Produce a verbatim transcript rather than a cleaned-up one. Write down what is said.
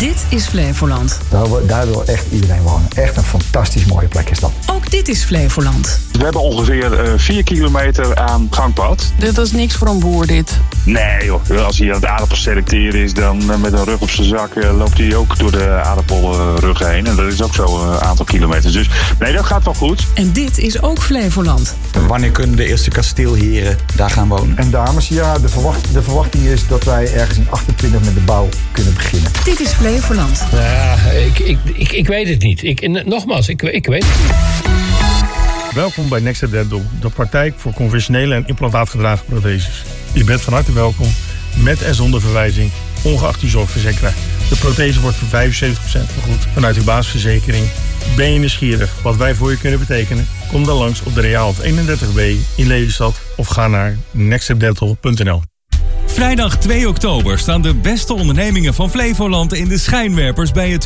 Dit is Flevoland. Daar, daar wil echt iedereen wonen. Echt een fantastisch mooie plek is dat. Ook dit is Flevoland. We hebben ongeveer uh, vier kilometer aan gangpad. Dit is niks voor een boer, dit. Nee joh, als hij aan het aardappels selecteren is, dan uh, met een rug op zijn zak uh, loopt hij ook door de aardappelrug heen. En dat is ook zo een uh, aantal kilometers. Dus nee, dat gaat wel goed. En dit is ook Flevoland. Wanneer kunnen de eerste kasteelheren daar gaan wonen? En dames, ja, de, verwacht, de verwachting is dat wij ergens in achtentwintig met de bouw kunnen beginnen. Dit is Flevoland. Nou ja, ik, ik, ik, ik weet het niet. Ik, nogmaals, ik, ik weet het niet. Welkom bij Next Dental, de praktijk voor conventionele en implantaatgedragen protheses. Je bent van harte welkom, met en zonder verwijzing, ongeacht uw zorgverzekeraar. De prothese wordt voor vijfenzeventig procent vergoed vanuit uw basisverzekering. Ben je nieuwsgierig wat wij voor je kunnen betekenen? Kom dan langs op de Reaalhof eenendertig B in Lelystad of ga naar next dental punt n l. Vrijdag twee oktober staan de beste ondernemingen van Flevoland in de schijnwerpers bij het